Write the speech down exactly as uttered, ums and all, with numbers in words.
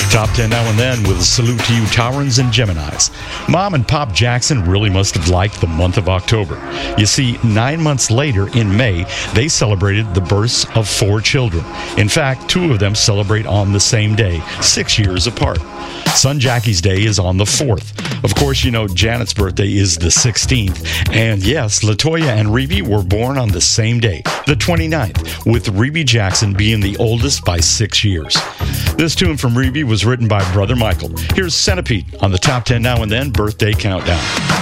Top ten now and then with a salute to you Taurans and Geminis. Mom and Pop Jackson really must have liked the month of October. You see, nine months later in May, they celebrated the births of four children. In fact, two of them celebrate on the same day, six years apart. Son Jackie's Day is on the fourth. Of course, you know Janet's birthday is the sixteenth. And yes, LaToya and Reby were born on the same day, the twenty-ninth, with Reby Jackson being the oldest by six years. This tune from Reby was written by Brother Michael. Here's Centipede on the Top ten Now and Then Birthday Countdown.